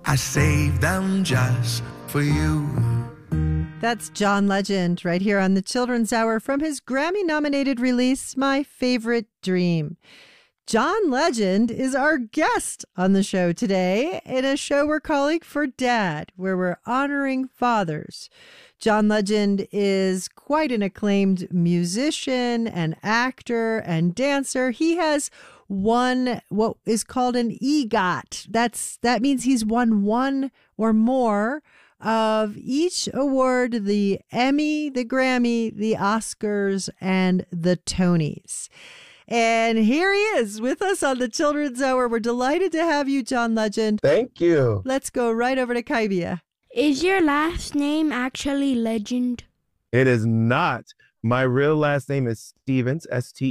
I saved them just for you. That's John Legend right here on the Children's Hour from his Grammy-nominated release, My Favorite Dream. John Legend is our guest on the show today in a show we're calling For Dad, where we're honoring fathers. John Legend is quite an acclaimed musician and actor and dancer. He has won what is called an EGOT. That means he's won one or more of each award: the Emmy, the Grammy, the Oscars, and the Tonys. And here he is with us on the Children's Hour. We're delighted to have you, John Legend. Thank you. Let's go right over to Kaibia. Is your last name actually Legend? It is not. My real last name is Stephens,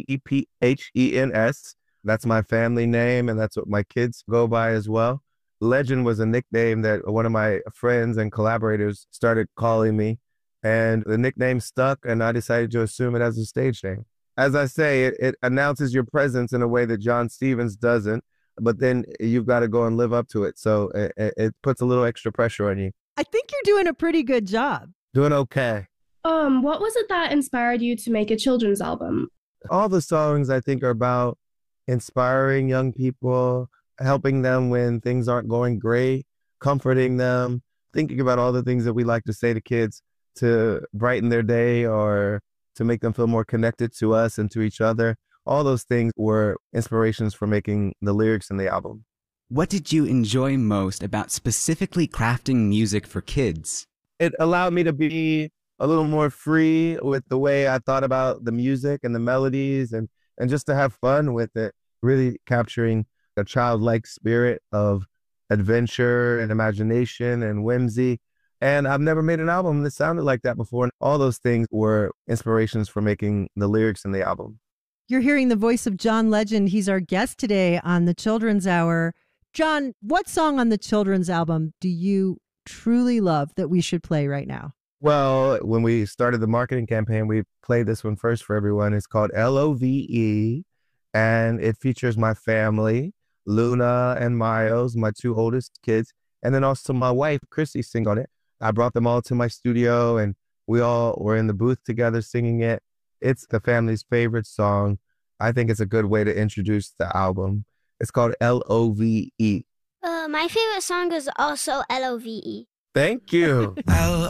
Stepphens. That's my family name, and that's what my kids go by as well. Legend was a nickname that one of my friends and collaborators started calling me, and the nickname stuck, and I decided to assume it as a stage name. As I say, it announces your presence in a way that John Stephens doesn't, but then you've got to go and live up to it. So it puts a little extra pressure on you. I think you're doing a pretty good job. Doing okay. What was it that inspired you to make a children's album? All the songs, I think, are about inspiring young people, helping them when things aren't going great, comforting them, thinking about all the things that we like to say to kids to brighten their day or to make them feel more connected to us and to each other. All those things were inspirations for making the lyrics in the album. What did you enjoy most about specifically crafting music for kids? It allowed me to be a little more free with the way I thought about the music and the melodies and just to have fun with it, really capturing a childlike spirit of adventure and imagination and whimsy. And I've never made an album that sounded like that before. And all those things were inspirations for making the lyrics in the album. You're hearing the voice of John Legend. He's our guest today on the Children's Hour. John, what song on the Children's album do you truly love that we should play right now? Well, when we started the marketing campaign, we played this one first for everyone. It's called LOVE, and it features my family, Luna and Miles, my two oldest kids, and then also my wife, Chrissy, sing on it. I brought them all to my studio, and we all were in the booth together singing it. It's the family's favorite song. I think it's a good way to introduce the album. It's called LOVE. My favorite song is also LOVE. Thank you.